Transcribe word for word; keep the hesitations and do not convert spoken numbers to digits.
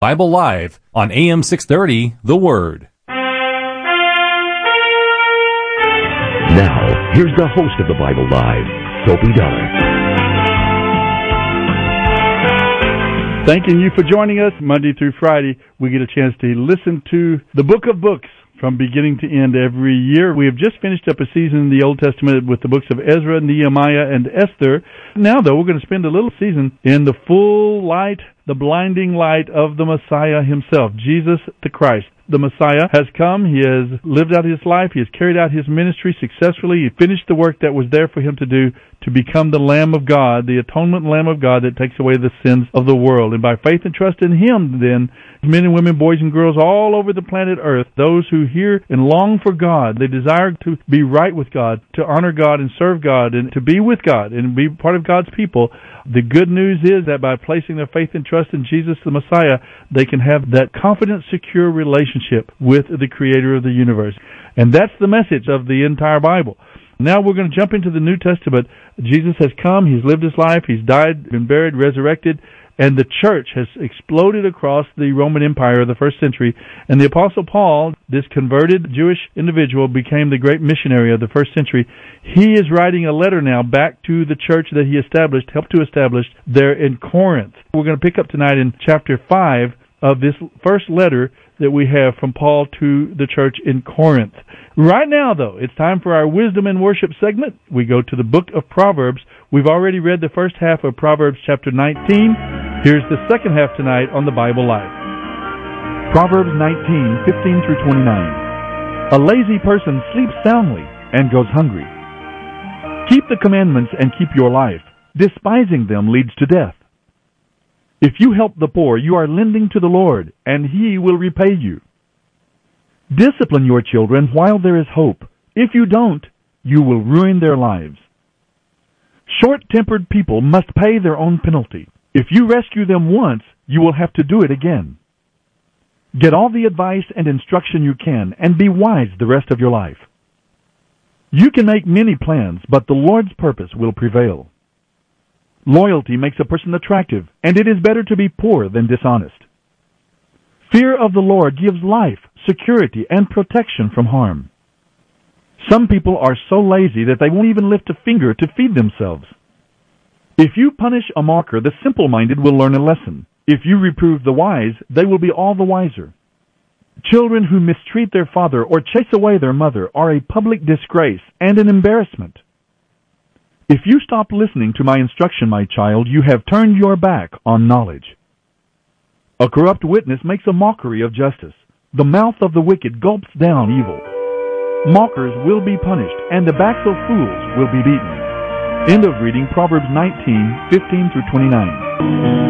Bible Live on A M six thirty, The Word. Now, here's the host of the Bible Live, Soapy Dollar. Thanking you for joining us Monday through Friday. We get a chance to listen to the Book of Books from beginning to end every year. We have just finished up a season in the Old Testament with the books of Ezra, Nehemiah, and Esther. Now, though, we're going to spend a little season in the full light, the blinding light of the Messiah himself, Jesus the Christ. The Messiah has come. He has lived out his life. He has carried out his ministry successfully. He finished the work that was there for him to do to become the Lamb of God, the atonement Lamb of God that takes away the sins of the world. And by faith and trust in him, then, men and women, boys and girls all over the planet Earth, those who hear and long for God, they desire to be right with God, to honor God and serve God, and to be with God and be part of God's people. The good news is that by placing their faith and trust in Jesus the Messiah, they can have that confident, secure relationship with the Creator of the universe. And that's the message of the entire Bible. Now we're going to jump into the New Testament. Jesus has come, he's lived his life, he's died, been buried, resurrected, and the church has exploded across the Roman Empire of the first century. And the Apostle Paul, this converted Jewish individual, became the great missionary of the first century. He is writing a letter now back to the church that he established, helped to establish there in Corinth. We're going to pick up tonight in chapter five of this first letter that we have from Paul to the church in Corinth. Right now, though, it's time for our Wisdom and Worship segment. We go to the book of Proverbs. We've already read the first half of Proverbs chapter nineteen. Here's the second half tonight on the Bible Live. Proverbs nineteen, fifteen through twenty-nine. A lazy person sleeps soundly and goes hungry. Keep the commandments and keep your life. Despising them leads to death. If you help the poor, you are lending to the Lord, and he will repay you. Discipline your children while there is hope. If you don't, you will ruin their lives. Short-tempered people must pay their own penalty. If you rescue them once, you will have to do it again. Get all the advice and instruction you can, and be wise the rest of your life. You can make many plans, but the Lord's purpose will prevail. Loyalty makes a person attractive, and it is better to be poor than dishonest. Fear of the Lord gives life, security, and protection from harm. Some people are so lazy that they won't even lift a finger to feed themselves. If you punish a mocker, the simple-minded will learn a lesson. If you reprove the wise, they will be all the wiser. Children who mistreat their father or chase away their mother are a public disgrace and an embarrassment. If you stop listening to my instruction, my child, you have turned your back on knowledge. A corrupt witness makes a mockery of justice. The mouth of the wicked gulps down evil. Mockers will be punished, and the backs of fools will be beaten. End of reading Proverbs nineteen, fifteen through twenty-nine.